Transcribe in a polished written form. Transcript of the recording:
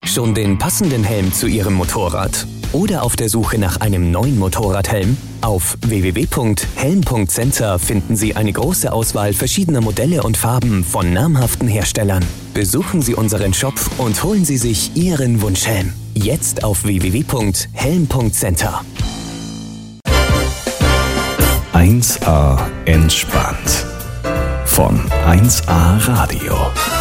Schon den passenden Helm zu Ihrem Motorrad? Oder auf der Suche nach einem neuen Motorradhelm? Auf www.helm.center finden Sie eine große Auswahl verschiedener Modelle und Farben von namhaften Herstellern. Besuchen Sie unseren Shop und holen Sie sich Ihren Wunschhelm. Jetzt auf www.helm.center. 1A entspannt. Von 1A Radio.